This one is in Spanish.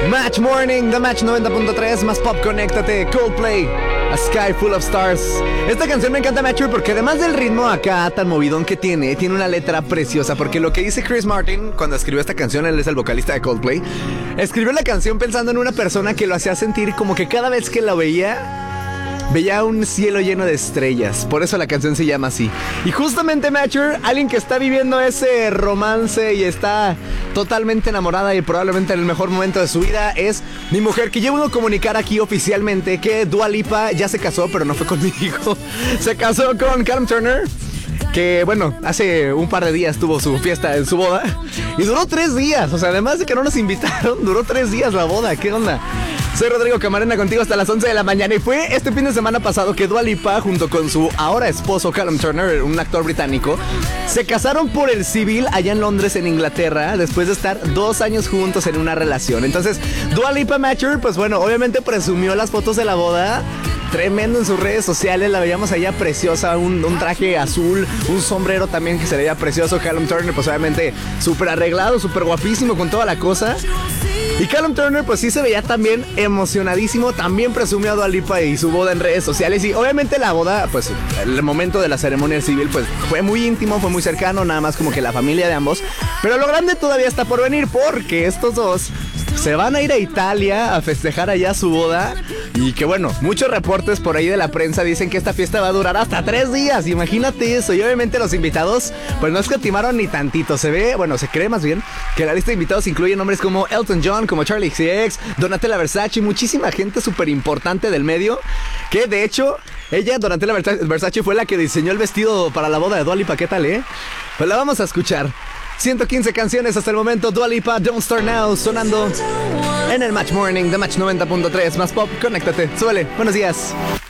Match Morning, The Match 90.3, más pop, conéctate, Coldplay, A Sky Full of Stars. Esta canción me encanta, Matcher, porque además del ritmo acá tan movidón que tiene una letra preciosa, porque lo que dice Chris Martin cuando escribió esta canción, él es el vocalista de Coldplay, escribió la canción pensando en una persona que lo hacía sentir como que cada vez que la veía un cielo lleno de estrellas. Por eso la canción se llama así. Y justamente, Matcher, alguien que está viviendo ese romance y está totalmente enamorada y probablemente en el mejor momento de su vida es mi mujer, que yo vengo a comunicar aquí oficialmente que Dua Lipa ya se casó, pero no fue conmigo. Se casó con Callum Turner, que bueno, hace un par de días tuvo su fiesta en su boda y duró 3 días. O sea, además de que no nos invitaron, duró 3 días la boda. ¿Qué onda? Soy Rodrigo Camarena, contigo hasta las 11 de la mañana. Y fue este fin de semana pasado que Dua Lipa, junto con su ahora esposo Callum Turner, un actor británico, se casaron por el civil allá en Londres, en Inglaterra, después de estar 2 años juntos en una relación. Entonces, Dua Lipa, Matcher, pues bueno, obviamente presumió las fotos de la boda. Tremendo en sus redes sociales, la veíamos allá preciosa, un traje azul, un sombrero también que se veía precioso. Callum Turner, pues obviamente súper arreglado, súper guapísimo con toda la cosa. Y Callum Turner pues sí se veía también emocionadísimo, también presumió a Dua Lipa y su boda en redes sociales. Y obviamente la boda, pues el momento de la ceremonia civil pues fue muy íntimo, fue muy cercano, nada más como que la familia de ambos. Pero lo grande todavía está por venir, porque estos dos se van a ir a Italia a festejar allá su boda. Y que bueno, muchos reportes por ahí de la prensa dicen que esta fiesta va a durar hasta 3 días. Imagínate eso. Y obviamente los invitados pues no escatimaron ni tantito. Se ve, bueno, se cree más bien que la lista de invitados incluye nombres como Elton John, como Charlie XCX, Donatella Versace, muchísima gente súper importante del medio. Que de hecho, ella, Donatella Versace, fue la que diseñó el vestido para la boda de Dua Lipa. ¿Qué tal, Pues la vamos a escuchar. 115 canciones hasta el momento. Dua Lipa, Don't Start Now, sonando en el Match Morning de Match 90.3. Más pop, conéctate, súbele. Buenos días.